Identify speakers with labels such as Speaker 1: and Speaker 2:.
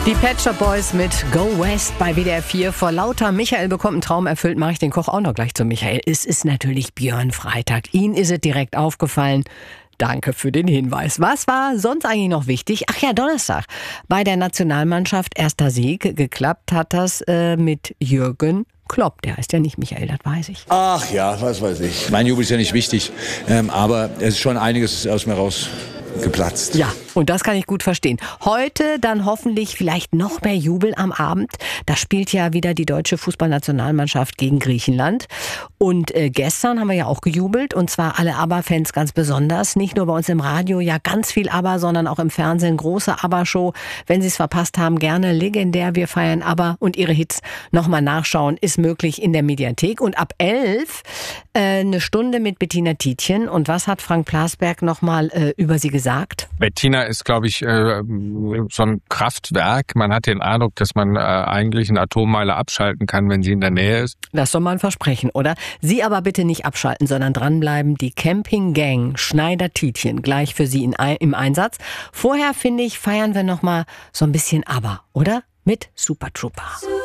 Speaker 1: Die Pet Shop Boys mit Go West bei WDR 4. Vor lauter Michael bekommt einen Traum erfüllt, mache ich den Koch auch noch gleich zu Michael. Es ist natürlich Björn Freitag. Ihnen ist es direkt aufgefallen. Danke für den Hinweis. Was war sonst eigentlich noch wichtig? Ach ja, Donnerstag. Bei der Nationalmannschaft erster Sieg. Geklappt hat das mit Jürgen Klopp. Der heißt ja nicht Michael, das weiß ich.
Speaker 2: Ach ja, was weiß ich. Mein Jubel ist ja nicht wichtig, aber es ist schon einiges aus mir rausgeplatzt.
Speaker 1: Ja, und das kann ich gut verstehen. Heute dann hoffentlich vielleicht noch mehr Jubel am Abend. Da spielt ja wieder die deutsche Fußballnationalmannschaft gegen Griechenland. Und gestern haben wir ja auch gejubelt, und zwar alle ABBA-Fans ganz besonders. Nicht nur bei uns im Radio, ja ganz viel ABBA, sondern auch im Fernsehen. Große ABBA-Show. Wenn Sie es verpasst haben, gerne legendär. Wir feiern ABBA und ihre Hits nochmal nachschauen. Ist möglich in der Mediathek. Und ab 11 eine Stunde mit Bettina Tietjen. Und was hat Frank Plasberg nochmal über sie gesagt?
Speaker 3: Bettina ist, glaube ich, so ein Kraftwerk. Man hat den Eindruck, dass man eigentlich eine Atommeile abschalten kann, wenn sie in der Nähe ist.
Speaker 1: Das ist doch mal ein Versprechen, oder? Sie aber bitte nicht abschalten, sondern dranbleiben. Die Camping Gang Schneider-Tietjen gleich für Sie im Einsatz. Vorher, finde ich, feiern wir noch mal so ein bisschen ABBA, oder? Mit Super Trooper.